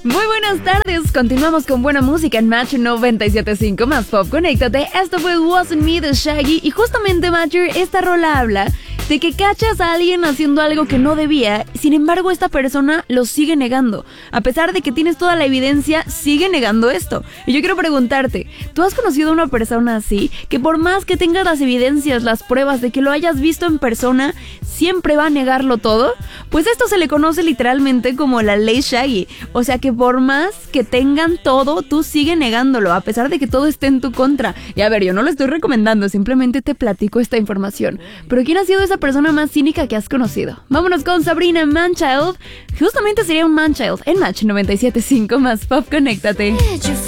Muy buenas tardes, continuamos con buena música en Match 97.5 más pop. Conéctate, esto fue Wasn't Me de Shaggy. Y justamente, Matcher, esta rola habla de que cachas a alguien haciendo algo que no debía. Sin embargo, esta persona lo sigue negando. A pesar de que tienes toda la evidencia, sigue negando esto. Y yo quiero preguntarte, ¿tú has conocido a una persona así? Que por más que tengas las evidencias, las pruebas de que lo hayas visto en persona, ¿siempre va a negarlo todo? Pues esto se le conoce literalmente como la ley Shaggy. O sea que por más que tengan todo, tú sigue negándolo, a pesar de que todo esté en tu contra. Y a ver, yo no lo estoy recomendando, simplemente te platico esta información. Pero ¿quién ha sido esa persona más cínica que has conocido? Vámonos con Sabrina Manchild. Justamente sería un Manchild en Match 97.5 más pop. Conéctate.